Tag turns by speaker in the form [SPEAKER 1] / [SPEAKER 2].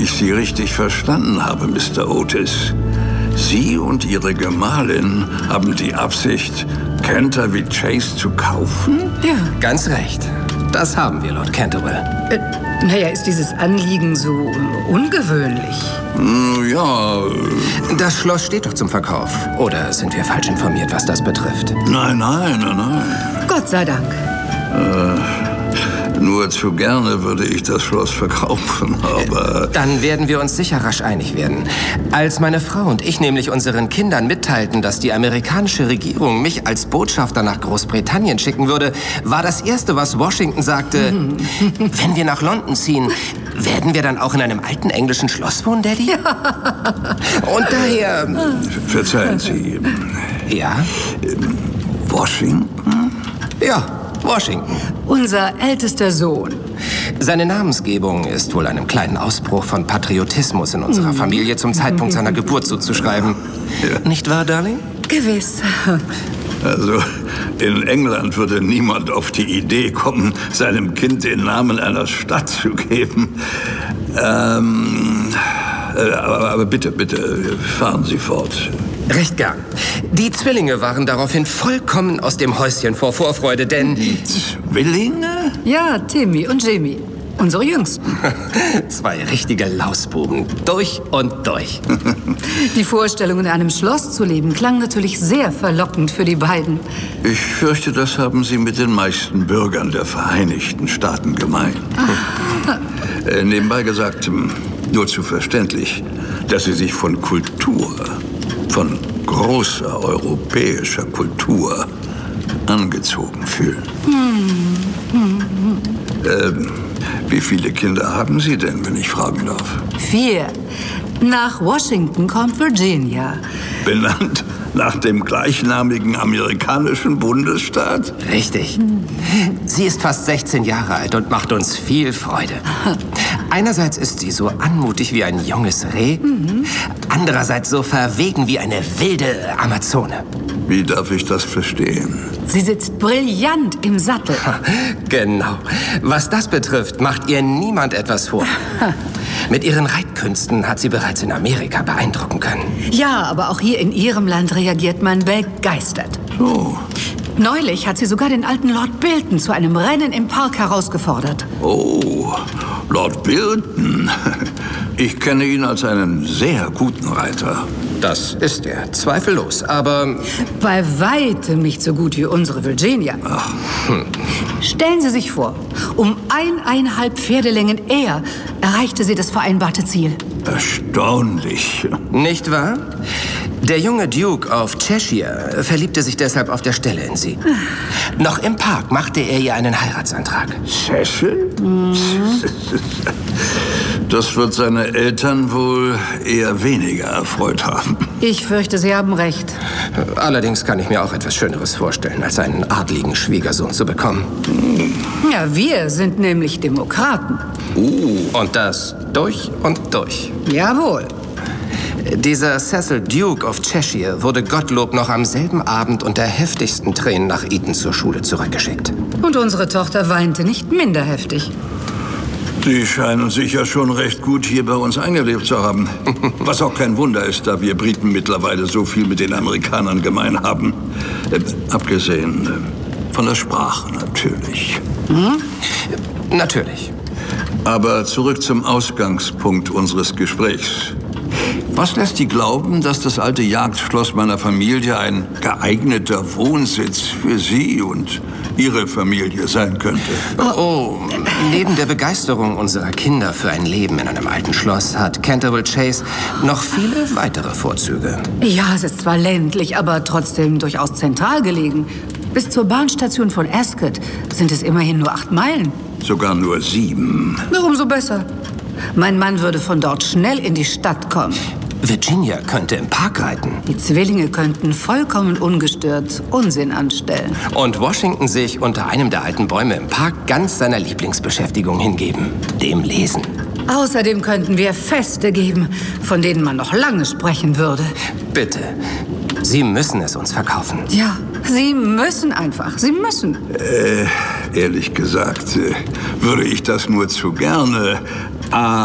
[SPEAKER 1] ich Sie richtig verstanden habe, Mr. Otis, Sie und Ihre Gemahlin haben die Absicht, Canterville Chase zu kaufen?
[SPEAKER 2] Ja.
[SPEAKER 3] Ganz recht. Das haben wir, Lord Canterville.
[SPEAKER 2] Naja, ist dieses Anliegen so ungewöhnlich?
[SPEAKER 1] Ja.
[SPEAKER 3] Das Schloss steht doch zum Verkauf. Oder sind wir falsch informiert, was das betrifft?
[SPEAKER 1] Nein.
[SPEAKER 2] Gott sei Dank.
[SPEAKER 1] Nur zu gerne würde ich das Schloss verkaufen, aber...
[SPEAKER 3] Dann werden wir uns sicher rasch einig werden. Als meine Frau und ich nämlich unseren Kindern mitteilten, dass die amerikanische Regierung mich als Botschafter nach Großbritannien schicken würde, war das Erste, was Washington sagte, wenn wir nach London ziehen, werden wir dann auch in einem alten englischen Schloss wohnen, Daddy? Und daher...
[SPEAKER 1] Verzeihen Sie.
[SPEAKER 3] Ja?
[SPEAKER 1] Washington?
[SPEAKER 3] Ja, Washington.
[SPEAKER 2] Unser ältester Sohn.
[SPEAKER 3] Seine Namensgebung ist wohl einem kleinen Ausbruch von Patriotismus in unserer Familie zum Zeitpunkt seiner Geburt zuzuschreiben.
[SPEAKER 1] Ja.
[SPEAKER 3] Nicht wahr, Darling?
[SPEAKER 2] Gewiss.
[SPEAKER 1] Also, in England würde niemand auf die Idee kommen, seinem Kind den Namen einer Stadt zu geben. Aber bitte, fahren Sie fort.
[SPEAKER 3] Recht gern. Die Zwillinge waren daraufhin vollkommen aus dem Häuschen vor Vorfreude, denn...
[SPEAKER 1] Die Zwillinge?
[SPEAKER 2] Ja, Timmy und Jimmy. Unsere Jüngsten.
[SPEAKER 3] 2 richtige Lausbuben. Durch und durch.
[SPEAKER 2] Die Vorstellung, in einem Schloss zu leben, klang natürlich sehr verlockend für die beiden.
[SPEAKER 1] Ich fürchte, das haben Sie mit den meisten Bürgern der Vereinigten Staaten gemein. Nebenbei gesagt, nur zu verständlich, dass Sie sich von Kultur, von großer europäischer Kultur angezogen fühlen. Wie viele Kinder haben Sie denn, wenn ich fragen darf?
[SPEAKER 2] 4. Nach Washington kommt Virginia.
[SPEAKER 1] Benannt nach dem gleichnamigen amerikanischen Bundesstaat?
[SPEAKER 3] Richtig. Sie ist fast 16 Jahre alt und macht uns viel Freude. Einerseits ist sie so anmutig wie ein junges Reh, andererseits so verwegen wie eine wilde Amazone.
[SPEAKER 1] Wie darf ich das verstehen?
[SPEAKER 2] Sie sitzt brillant im Sattel.
[SPEAKER 3] Genau. Was das betrifft, macht ihr niemand etwas vor. Mit ihren Reitkünsten hat sie bereits in Amerika beeindrucken können.
[SPEAKER 2] Ja, aber auch hier in Ihrem Land reagiert man begeistert.
[SPEAKER 1] So.
[SPEAKER 2] Neulich hat sie sogar den alten Lord Bilton zu einem Rennen im Park herausgefordert.
[SPEAKER 1] Oh, Lord Bilton. Ich kenne ihn als einen sehr guten Reiter.
[SPEAKER 3] Das ist er, zweifellos, aber...
[SPEAKER 2] Bei weitem nicht so gut wie unsere Virginia. Stellen Sie sich vor, um 1,5 Pferdelängen eher erreichte sie das vereinbarte Ziel.
[SPEAKER 1] Erstaunlich.
[SPEAKER 3] Nicht wahr? Der junge Duke of Cheshire verliebte sich deshalb auf der Stelle in sie. Noch im Park machte er ihr einen Heiratsantrag.
[SPEAKER 1] Cecil? Das wird seine Eltern wohl eher weniger erfreut haben.
[SPEAKER 2] Ich fürchte, Sie haben recht.
[SPEAKER 3] Allerdings kann ich mir auch etwas Schöneres vorstellen, als einen adligen Schwiegersohn zu bekommen.
[SPEAKER 2] Ja, wir sind nämlich Demokraten.
[SPEAKER 3] Und das durch und durch.
[SPEAKER 2] Jawohl.
[SPEAKER 3] Dieser Cecil Duke of Cheshire wurde Gottlob noch am selben Abend unter heftigsten Tränen nach Eton zur Schule zurückgeschickt.
[SPEAKER 2] Und unsere Tochter weinte nicht minder heftig.
[SPEAKER 1] Sie scheinen sich ja schon recht gut hier bei uns eingelebt zu haben. Was auch kein Wunder ist, da wir Briten mittlerweile so viel mit den Amerikanern gemein haben. Abgesehen von der Sprache natürlich.
[SPEAKER 3] Natürlich.
[SPEAKER 1] Aber zurück zum Ausgangspunkt unseres Gesprächs. Was lässt Sie glauben, dass das alte Jagdschloss meiner Familie ein geeigneter Wohnsitz für Sie und Ihre Familie sein könnte?
[SPEAKER 3] Oh, neben der Begeisterung unserer Kinder für ein Leben in einem alten Schloss hat Canterville Chase noch viele weitere Vorzüge.
[SPEAKER 2] Ja, es ist zwar ländlich, aber trotzdem durchaus zentral gelegen. Bis zur Bahnstation von Ascot sind es immerhin nur 8 Meilen.
[SPEAKER 1] Sogar nur 7.
[SPEAKER 2] Na, umso besser. Mein Mann würde von dort schnell in die Stadt kommen.
[SPEAKER 3] Virginia könnte im Park reiten.
[SPEAKER 2] Die Zwillinge könnten vollkommen ungestört Unsinn anstellen.
[SPEAKER 3] Und Washington sich unter einem der alten Bäume im Park ganz seiner Lieblingsbeschäftigung hingeben, dem Lesen.
[SPEAKER 2] Außerdem könnten wir Feste geben, von denen man noch lange sprechen würde.
[SPEAKER 3] Bitte, Sie müssen es uns verkaufen.
[SPEAKER 2] Ja, Sie müssen einfach. Sie müssen.
[SPEAKER 1] Ehrlich gesagt, würde ich das nur zu gerne.